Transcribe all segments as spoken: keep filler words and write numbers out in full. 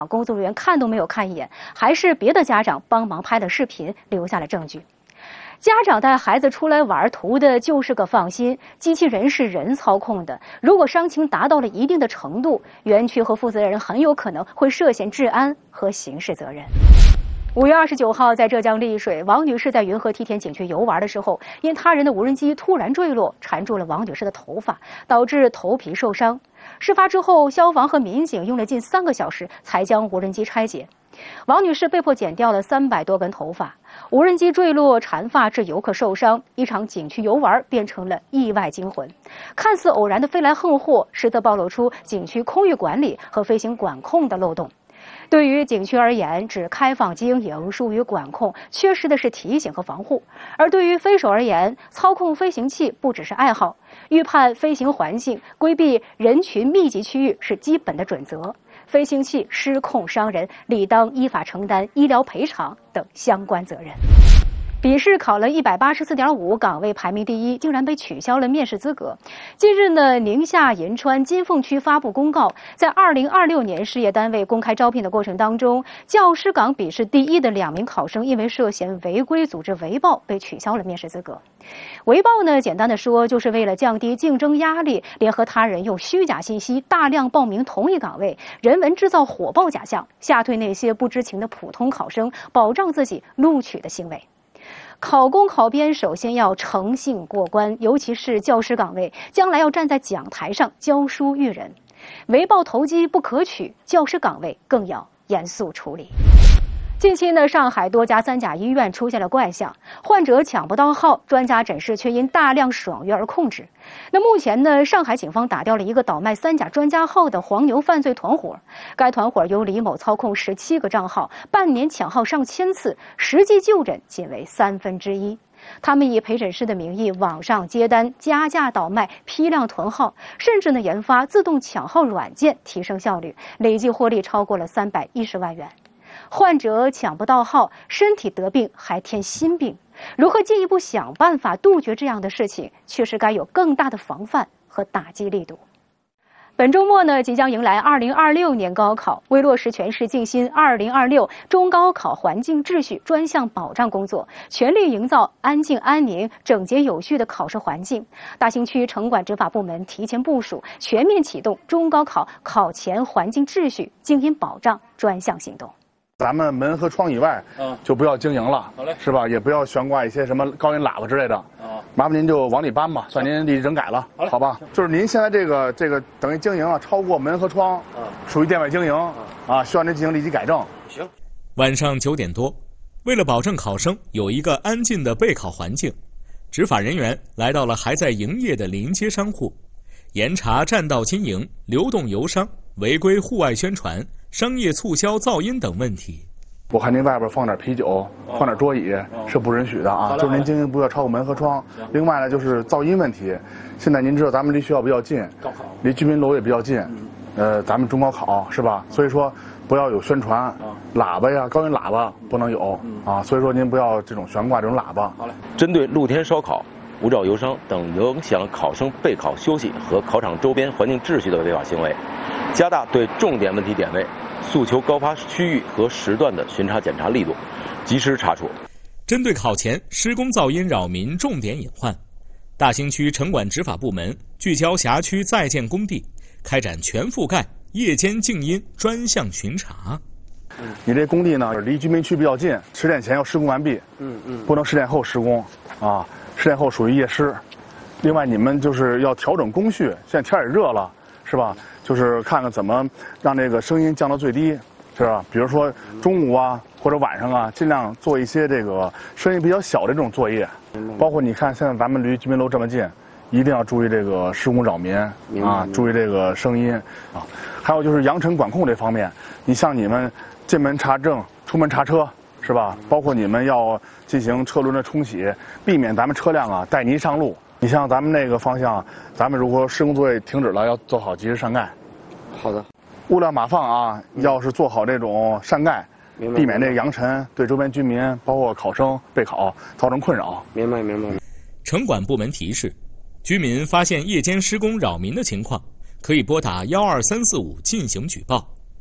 工作人员看都没有看一眼，还是别的家长帮忙拍了视频，留下了证据。家长带孩子出来玩，图的就是个放心。机器人是人操控的，如果伤情达到了一定的程度，园区和负责人很有可能会涉嫌治安和刑事责任。五月二十九号，在浙江丽水，王女士在云河梯田景区游玩的时候，因他人的无人机突然坠落，缠住了王女士的头发，导致头皮受伤。事发之后，消防和民警用了近三个小时才将无人机拆解。王女士被迫剪掉了三百多根头发，无人机坠落缠发致游客受伤，一场景区游玩变成了意外惊魂。看似偶然的飞来横祸，实则暴露出景区空域管理和飞行管控的漏洞。对于景区而言，只开放经营，疏于管控，缺失的是提醒和防护；而对于飞手而言，操控飞行器不只是爱好，预判飞行环境、规避人群密集区域是基本的准则。飞行器失控伤人，理当依法承担医疗赔偿等相关责任。笔试考了一百八十四点五，岗位排名第一，竟然被取消了面试资格。近日呢，宁夏银川金凤区发布公告，在二零二六年事业单位公开招聘的过程当中，教师岗笔试第一的两名考生因为涉嫌违规组织围报被取消了面试资格。围报呢，简单的说，就是为了降低竞争压力，联合他人用虚假信息大量报名同一岗位，人为制造火爆假象，吓退那些不知情的普通考生，保障自己录取的行为。考公考编首先要诚信过关，尤其是教师岗位，将来要站在讲台上教书育人。围报投机不可取，教师岗位更要严肃处理。近期呢，上海多家三甲医院出现了怪象，患者抢不到号，专家诊室却因大量爽约而控制。那目前呢，上海警方打掉了一个倒卖三甲专家号的黄牛犯罪团伙，该团伙由李某操控十七个账号，半年抢号上千次，实际就诊仅为三分之一。他们以陪诊师的名义网上接单，加价倒卖，批量囤号，甚至呢研发自动抢号软件，提升效率，累计获利超过了三百一十万元。患者抢不到号，身体得病还添心病，如何进一步想办法杜绝这样的事情，确实该有更大的防范和打击力度。本周末呢，即将迎来二零二六年高考，为落实全市静心二零二六中高考环境秩序专项保障工作，全力营造安静安宁、整洁有序的考试环境，大兴区城管执法部门提前部署，全面启动中高考考前环境秩序静音保障专项行动。 咱们门和窗以外，嗯，就不要经营了， 好嘞， 是吧？也不要悬挂一些什么高音喇叭之类的，啊，麻烦您就往里搬吧，算您立即整改了，好, 好吧？就是您现在这个这个等于经营啊，超过门和窗，啊，属于店外经营，啊，啊需要您进行立即改正。 行。 晚上九点多，为了保证考生有一个安静的备考环境，执法人员来到了还在营业的临街商户，严查占道经营、流动游商、违规户外宣传、商业促销噪音等问题。 我看您外边放点啤酒，放点桌椅，是不允许的啊！就是您经营不要超过门和窗。另外呢，就是噪音问题。现在您知道咱们离学校比较近， 高考离居民楼也比较近，呃，咱们中高考是吧？所以说不要有宣传，喇叭呀、高音喇叭不能有啊。所以说您不要这种悬挂这种喇叭。 好嘞。 针对露天烧烤、无照游商等影响考生备考休息和考场周边环境秩序的违法行为，加大对重点问题点位、诉求高发区域和时段的巡查检查力度，及时查处。 针对考前施工噪音扰民重点隐患，大兴区城管执法部门聚焦辖区在建工地，开展全覆盖夜间静音专项巡查。 你这工地呢，离居民区比较近，十点前要施工完毕，嗯嗯，不能十点后施工啊，十点后属于夜施。另外，你们就是要调整工序，现在天也热了，是吧？就是看看怎么让这个声音降到最低，是吧？比如说中午啊或者晚上啊，尽量做一些这个声音比较小的这种作业。包括你看现在咱们离居民楼这么近，一定要注意这个施工扰民啊，注意这个声音啊。还有就是扬尘管控这方面，你像你们进门查证、出门查车，是吧？包括你们要进行车轮的冲洗，避免咱们车辆啊带泥上路。你像咱们那个方向，咱们如果施工作业停止了，要做好及时上盖。 好的。 物料码放啊，嗯、要是做好这种上盖，避免这个扬尘对周边居民，包括考生备考造成困扰。 明白明白。 城管部门提示，居民发现夜间施工扰民的情况，可以拨打幺二三四五进行举报。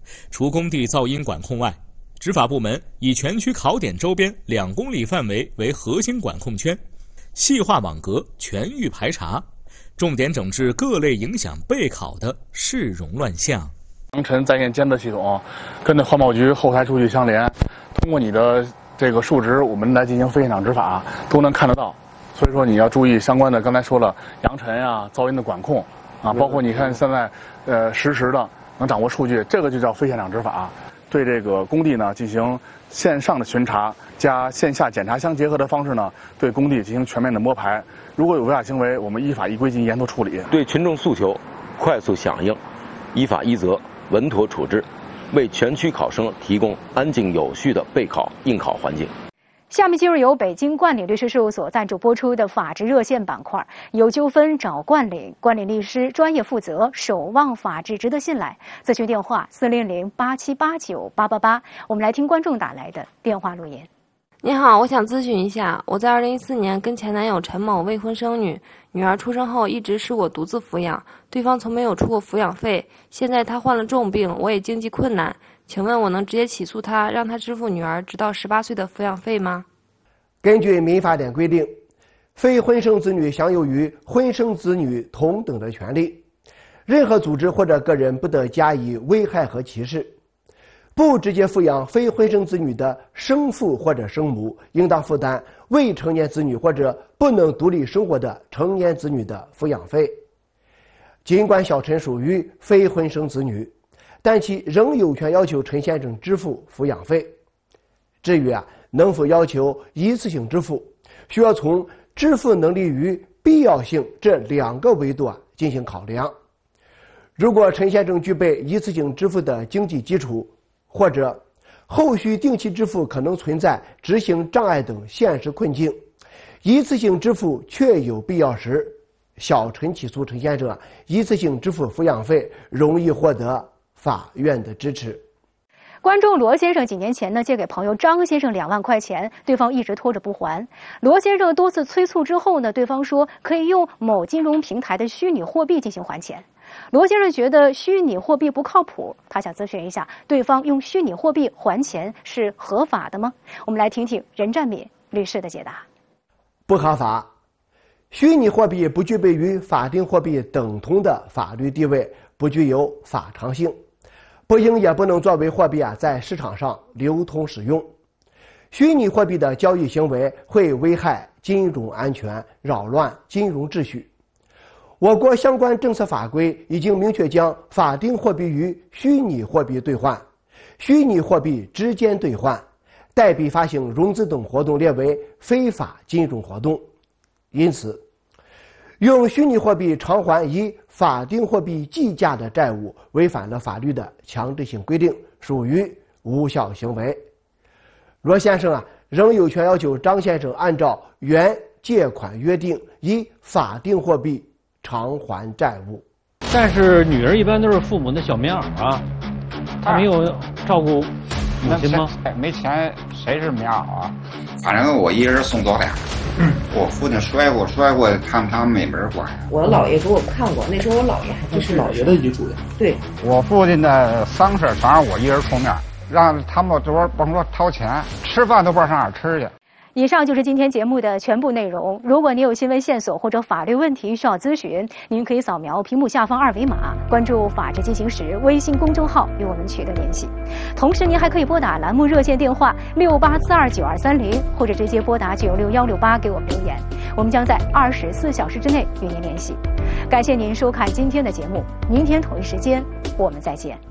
除工地噪音管控外，执法部门以全区考点周边两公里范围为核心管控圈，细化网格，全域排查，重点整治各类影响备考的市容乱象。 扬尘在线监测系统跟那环保局后台数据相连，通过你的这个数值，我们来进行非现场执法，都能看得到。所以说你要注意相关的，刚才说了扬尘啊、噪音的管控啊，包括你看现在呃实时的能掌握数据，这个就叫非现场执法。对这个工地呢进行线上的巡查加线下检查相结合的方式呢，对工地进行全面的摸排。如果有违法行为，我们依法依规进行严肃处理。 对群众诉求快速响应，依法依责，稳妥处置，为全区考生提供安静有序的备考应考环境。 下面进入由北京冠岭律师事务所赞助播出的法治热线板块，有纠纷找冠岭，冠岭律师专业负责，守望法治值得信赖。咨询电话四零零八七八九八八八。我们来听观众打来的电话录音。 您好，我想咨询一下，我在二零一四年跟前男友陈某未婚生女，女儿出生后一直是我独自抚养，对方从没有出过抚养费。现在他患了重病，我也经济困难，请问我能直接起诉他，让他支付女儿直到十八岁的抚养费吗？ 根据民法典规定，非婚生子女享有与婚生子女同等的权利，任何组织或者个人不得加以危害和歧视。不直接抚养非婚生子女的生父或者生母，应当负担未成年子女或者不能独立生活的成年子女的抚养费。尽管小陈属于非婚生子女，但其仍有权要求陈先生支付抚养费。至于啊，能否要求一次性支付，需要从支付能力与必要性这两个维度啊进行考量。如果陈先生具备一次性支付的经济基础，或者后续定期支付可能存在执行障碍等现实困境，一次性支付确有必要时，小陈起诉陈先生啊一次性支付抚养费，容易获得法院的支持。 观众罗先生几年前呢借给朋友张先生两万块钱，对方一直拖着不还。罗先生多次催促之后呢，对方说可以用某金融平台的虚拟货币进行还钱。罗先生觉得虚拟货币不靠谱，他想咨询一下，对方用虚拟货币还钱是合法的吗？我们来听听任占敏律师的解答。 不合法。虚拟货币不具备与法定货币等同的法律地位，不具有法偿性，不应也不能作为货币啊在市场上流通使用。虚拟货币的交易行为会危害金融安全，扰乱金融秩序。我国相关政策法规已经明确将法定货币与虚拟货币兑换、虚拟货币之间兑换、代币发行、融资等活动列为非法金融活动。因此，用虚拟货币偿还以法定货币计价的债务，违反了法律的强制性规定，属于无效行为。罗先生啊，仍有权要求张先生按照原借款约定，以法定货币偿还债务。 但是女儿一般都是父母的小棉袄啊，她没有照顾母亲吗？ 没钱谁是棉袄啊？ 反正我一人送走俩。嗯，我父亲摔过，摔过，他们他们没门管。 我姥爷给我看过，那时候我姥爷还这是姥爷的遗嘱呀。 对， 我父亲的丧事全是我一人出面，让他们多甭说掏钱，吃饭都不知道上哪儿吃去。 以上就是今天节目的全部内容。如果您有新闻线索或者法律问题需要咨询，您可以扫描屏幕下方二维码，关注法治进行时微信公众号与我们取得联系。同时您还可以拨打栏目热线电话六八四二九二三零，或者直接拨打九六幺六八给我们留言，我们将在二十四小时之内与您联系。感谢您收看今天的节目，明天同一时间我们再见。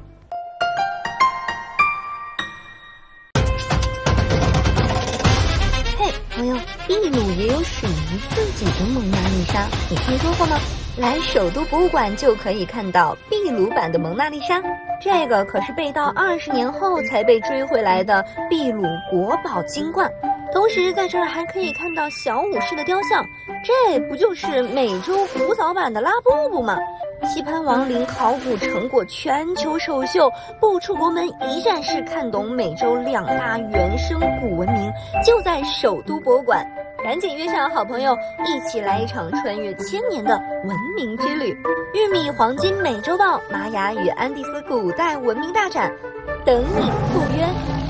朋友，秘鲁也有属于自己的蒙娜丽莎，你听说过吗？来首都博物馆就可以看到秘鲁版的蒙娜丽莎，这个可是被盗二十年后才被追回来的秘鲁国宝金冠。同时在这儿还可以看到小武士的雕像，这不就是美洲古早版的拉布布吗？棋盘王陵考古成果全球首秀，不出国门一站式看懂美洲两大原生古文明，就在首都博物馆。 赶紧约上好朋友，一起来一场穿越千年的文明之旅。玉米黄金美洲豹玛雅与安第斯古代文明大展，等你赴约。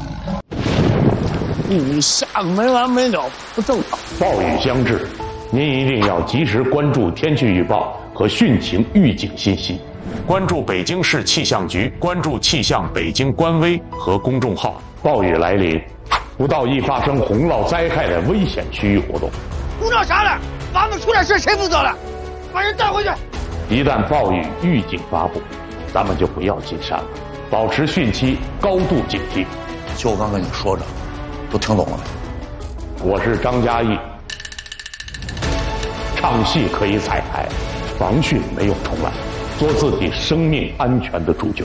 雨下没完没了，不正常。暴雨将至，您一定要及时关注天气预报和汛情预警信息，关注北京市气象局，关注气象北京官微和公众号。暴雨来临，不到易发生洪涝灾害的危险区域活动。 胡闹啥了？房子出点事谁负责了？把人带回去。 一旦暴雨预警发布，咱们就不要进山了，保持汛期高度警惕。 就我刚跟你说着，都听懂了没？ 我是张嘉译。唱戏可以彩排，防汛没有重来，做自己生命安全的主角。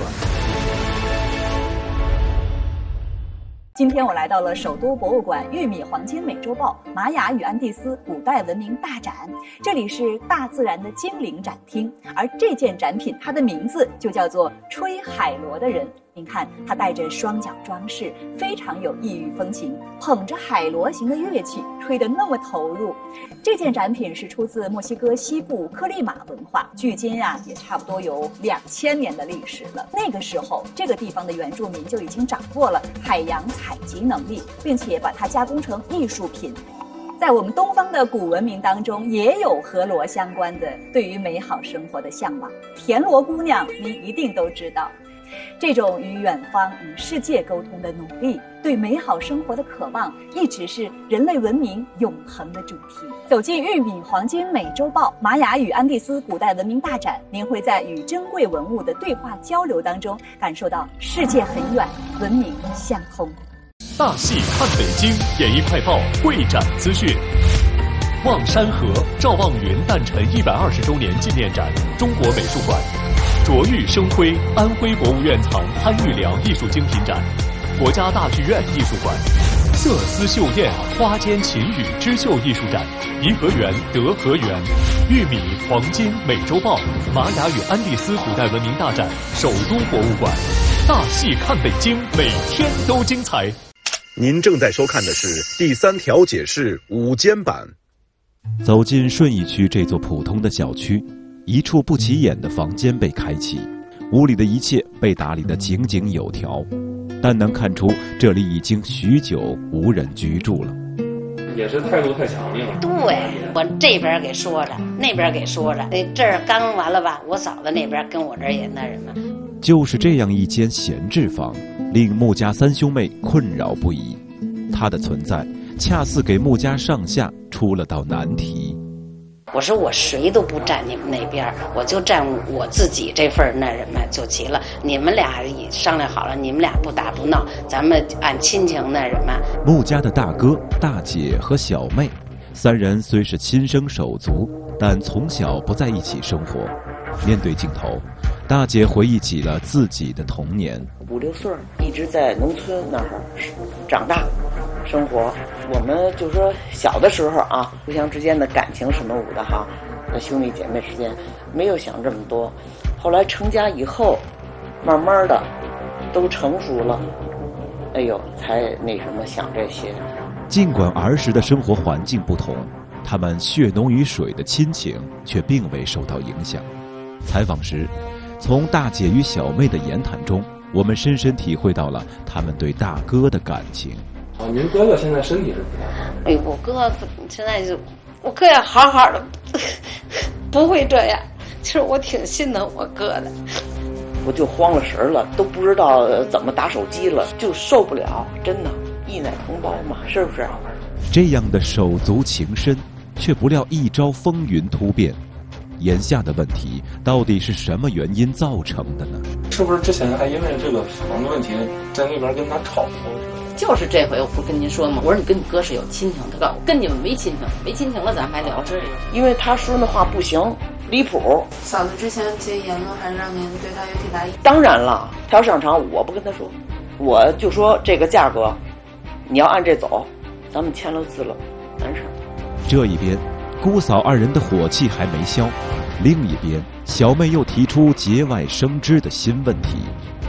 今天我来到了首都博物馆玉米黄金美洲豹玛雅与安第斯古代文明大展，这里是大自然的精灵展厅，而这件展品它的名字就叫做吹海螺的人。您看，他带着双脚装饰，非常有异域风情，捧着海螺形的乐器，吹得那么投入。这件展品是出自墨西哥西部科利马文化，距今啊也差不多有两千年的历史了。那个时候，这个地方的原住民就已经掌握了海洋采集能力，并且把它加工成艺术品。在我们东方的古文明当中，也有和螺相关的对于美好生活的向往。田螺姑娘，您一定都知道。这种与远方、与世界沟通的努力，对美好生活的渴望，一直是人类文明永恒的主题。走进玉米黄金美洲豹玛雅与安第斯古代文明大展，您会在与珍贵文物的对话交流当中，感受到世界很远，文明相通。 大戏看北京，演艺快报会展资讯。望山河赵望云诞辰一百二十周年纪念展，中国美术馆。卓玉生辉安徽博物院藏潘玉良艺术精品展，国家大剧院艺术馆。色丝绣燕花间琴语织绣艺术展，颐和园德和园。玉米黄金美洲豹玛雅与安第斯古代文明大展，首都博物馆。大戏看北京，每天都精彩。 您正在收看的是第三条解释午间版。 走进顺义区这座普通的小区，一处不起眼的房间被开启，屋里的一切被打理得井井有条，但能看出这里已经许久无人居住了。 也是态度太强硬了。 对，我这边给说着，那边给说着，这儿刚完了吧，我嫂子那边跟我这儿也那什么。 就是这样一间闲置房，令穆家三兄妹困扰不已。它的存在，恰似给穆家上下出了道难题。 我说我谁都不站你们那边，我就站我自己这份那什么就齐了。你们俩商量好了，你们俩不打不闹，咱们按亲情那什么。 穆家的大哥、大姐和小妹三人虽是亲生手足，但从小不在一起生活。面对镜头，大姐回忆起了自己的童年。 五六岁一直在农村那儿长大生活，我们就说小的时候啊，互相之间的感情什么的哈，那兄弟姐妹之间没有想这么多。后来成家以后，慢慢的都成熟了，哎呦，才那什么想这些。 尽管儿时的生活环境不同，他们血浓于水的亲情却并未受到影响。采访时，从大姐与小妹的言谈中，我们深深体会到了他们对大哥的感情。 哦，您哥哥现在身体是不太好。 哎，我哥现在就，我哥要好好的，不会这样。其实我挺心疼我哥的。 我就慌了神了，都不知道怎么打手机了，就受不了，真的，一奶同胞嘛，是不是？ 这样的手足情深，却不料一朝风云突变。眼下的问题到底是什么原因造成的呢？ 是不是之前还因为这个房子问题在那边跟他吵过？ 就是这回我不是跟您说吗？我说你跟你哥是有亲情，他告诉我跟你们没亲情，没亲情了咱们还聊这个。 因为他说那话不行，离谱。 嫂子之前这言论还让您对他有挺大意见。 当然了，他要上场我不跟他说，我就说这个价格，你要按这走，咱们签了字了，完事。 这一边，姑嫂二人的火气还没消，另一边，小妹又提出节外生枝的新问题。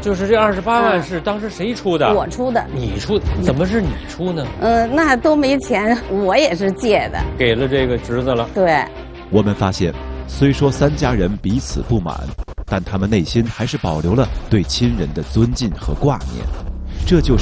就是这二十八万是当时谁出的？ 我出的。 你出？怎么是你出呢？ 嗯，那都没钱，我也是借的。 给了这个侄子了。 对。 我们发现，虽说三家人彼此不满，但他们内心还是保留了对亲人的尊敬和挂念，这就是